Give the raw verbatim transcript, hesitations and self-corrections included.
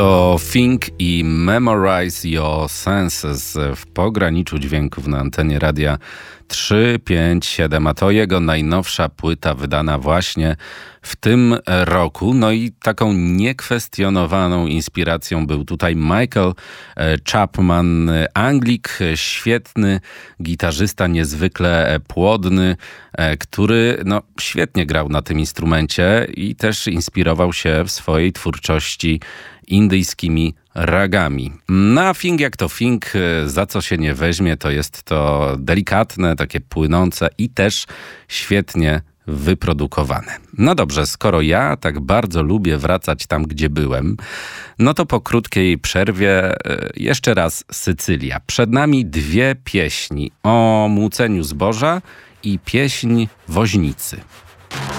To Think i Memorize Your Senses w pograniczu dźwięków na antenie radia trzysta pięćdziesiąt siedem, a to jego najnowsza płyta wydana właśnie w tym roku. No i taką niekwestionowaną inspiracją był tutaj Michael Chapman, Anglik, świetny gitarzysta, niezwykle płodny, który no, świetnie grał na tym instrumencie i też inspirował się w swojej twórczości indyjskimi ragami. Na Think jak to Think, za co się nie weźmie, to jest to delikatne, takie płynące i też świetnie wyprodukowane. No dobrze, skoro ja tak bardzo lubię wracać tam, gdzie byłem, no to po krótkiej przerwie jeszcze raz Sycylia. Przed nami dwie pieśni o młóceniu zboża i pieśń woźnicy.